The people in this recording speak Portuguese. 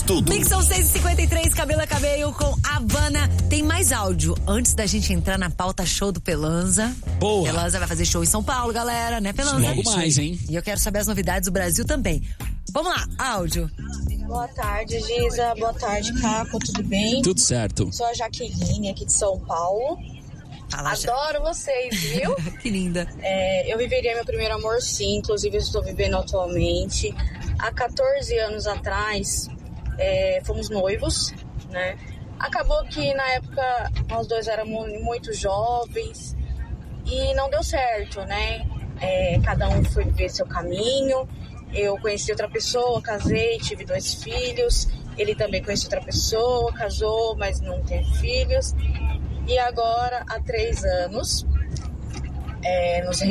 tudo. Mix são 6h53, Camila Cabello com Havana. Tem mais áudio. Antes da gente entrar na pauta show do Pelanza. Boa. Pelanza vai fazer show em São Paulo, galera, né, Pelanza? Logo mais, hein? E eu quero saber as novidades do Brasil também. Vamos lá, áudio. Boa tarde, Giza. Boa tarde, Caco. Tudo bem? Tudo certo. Sou a Jaqueline, aqui de São Paulo. Adoro vocês, viu? Que linda. Eu viveria meu primeiro amor, sim. Inclusive, eu estou vivendo atualmente. Há 14 anos atrás, fomos noivos, né? Acabou que, na época, nós dois éramos muito jovens e não deu certo, né? Cada um foi viver seu caminho. Eu conheci outra pessoa, casei, tive 2 filhos. Ele também conheceu outra pessoa, casou, mas não teve filhos. E agora, há 3 anos, nos